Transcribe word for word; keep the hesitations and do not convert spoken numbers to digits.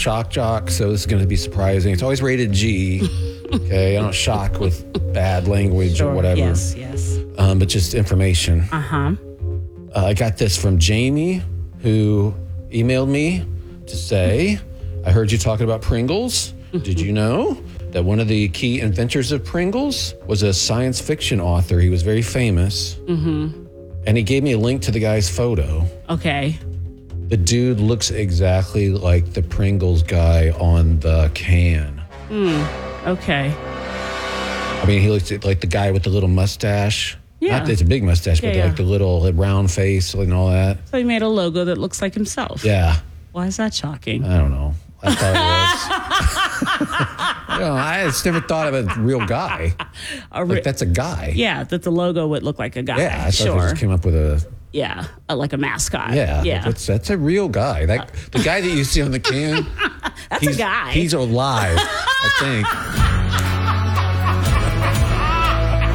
shock jock, so this is going to be surprising. It's always rated G. Okay, I don't shock with bad language Sure. or whatever. Yes, yes. Um, but just information. Uh-huh. Uh, I got this from Jamie, who emailed me to say, I heard you talking about Pringles. Did you know that one of the key inventors of Pringles was a science fiction author? He was very famous. Mm-hmm. And he gave me a link to the guy's photo. Okay. The dude looks exactly like the Pringles guy on the can. Okay. I mean, he looks like the guy with the little mustache. Yeah. Not, it's a big mustache, but Yeah, like yeah. the little like, round face and all that. So he made a logo that looks like himself. Yeah. Why is that shocking? I don't know. I thought it was. You know, I just never thought of a real guy. A re- Like, that's a guy. yeah, that the logo would look like a guy. Yeah, I thought sure. they just came up with a. Yeah, uh, like a mascot. Yeah, Yeah. That's, that's a real guy. That the guy that you see on the can. That's he's, a guy. He's alive, I think.